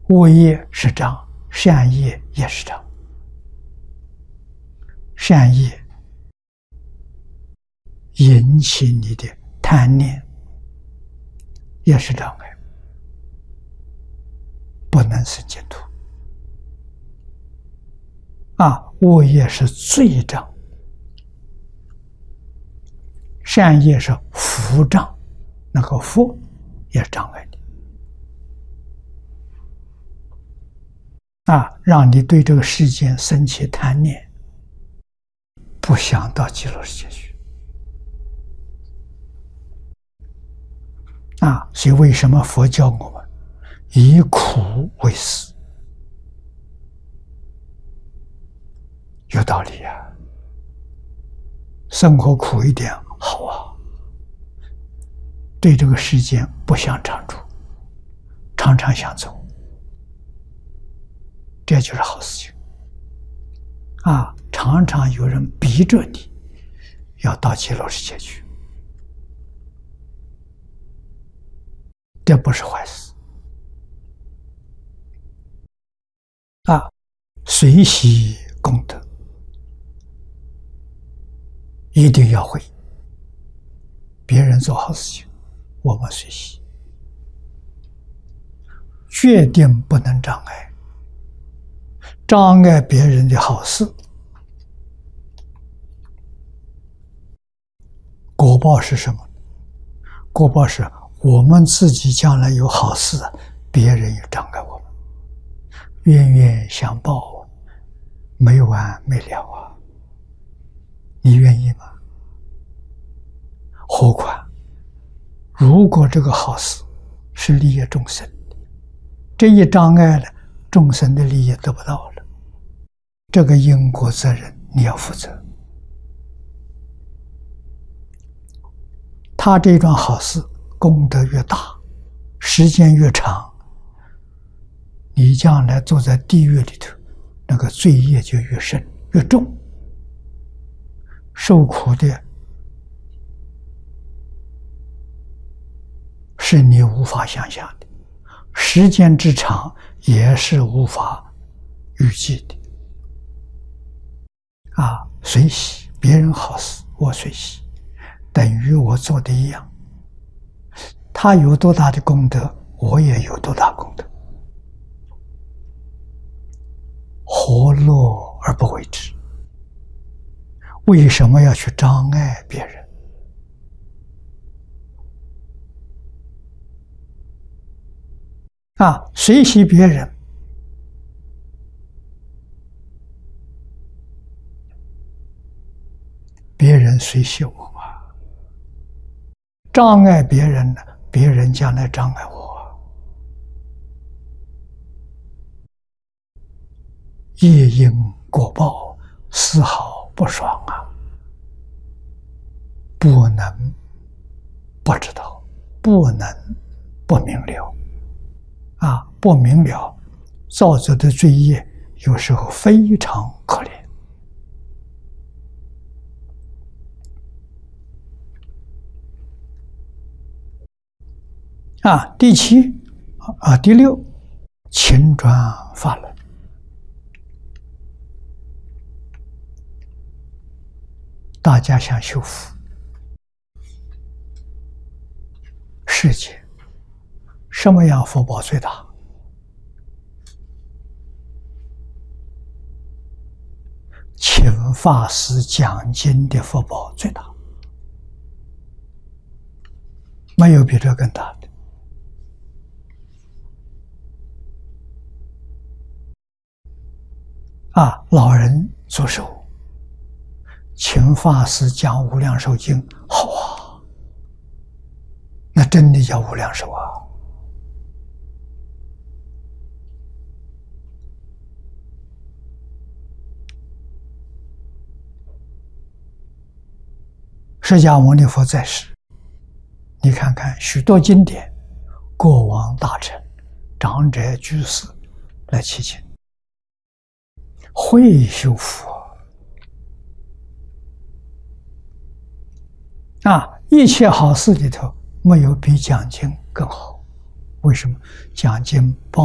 恶业是障，善业也是障。善业引起你的贪念，也是障碍，不能生净土。恶业是罪障，善业是福障，那个福也障碍你。让你对这个世间生起贪念，不想到极乐世界去。所以为什么佛教我们以苦为食？有道理啊，生活苦一点好啊，对这个世间不想常住，常常想走，这就是好事情。常常有人逼着你要到极乐世界去，这不是坏事。随喜功德一定要会，别人做好事情，我们随喜，决定不能障碍。障碍别人的好事，果报是什么？果报是我们自己将来有好事，别人也障碍我们，冤冤相报，没完没了啊！你愿意吗？何况如果这个好事是利益众生的，这一障碍了，众生的利益得不到了，这个因果责任你要负责。他这桩好事功德越大，时间越长，你将来坐在地狱里头，那个罪业就越深越重，受苦的是你无法想象的，时间之长也是无法预计的。随喜，别人好事我随喜，等于我做的一样。他有多大的功德，我也有多大功德，何乐而不为之？为什么要去障碍别人？随喜别人，别人随喜我啊；障碍别人呢，别人将来障碍我，业因果报，丝毫不爽啊！不能不知道，不能不明了。不明了，造作的罪业有时候非常可怜。第七，第六，勤转法轮。大家想修福，世界什么样福报最大？请法师讲经的福报最大，没有比这更大的。老人做寿，请法师讲无量寿经，好啊，那真的叫无量寿啊！释迦牟尼佛在世，你看看许多经典，国王大臣、长者居士来祈请，会修福一切好事里头没有比讲经更好。为什么？讲经帮